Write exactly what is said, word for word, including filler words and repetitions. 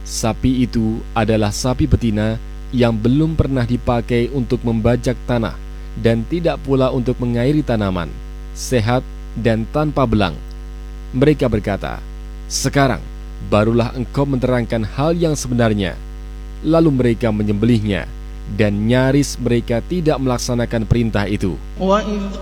Sapi itu adalah sapi betina yang belum pernah dipakai untuk membajak tanah dan tidak pula untuk mengairi tanaman, sehat dan tanpa belang. Mereka berkata, "Sekarang barulah engkau menerangkan hal yang sebenarnya." Lalu mereka menyembelihnya, dan nyaris mereka tidak melaksanakan perintah itu. وَإِذْ